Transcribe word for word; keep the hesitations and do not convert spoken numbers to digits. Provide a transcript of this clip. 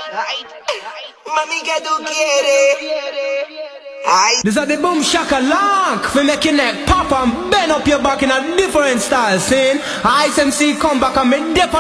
Mami, que tú quieres? Ay. This is the boom shaka lock for make your neck pop and bend up your back in a different style. Saying I S M C come back and me dip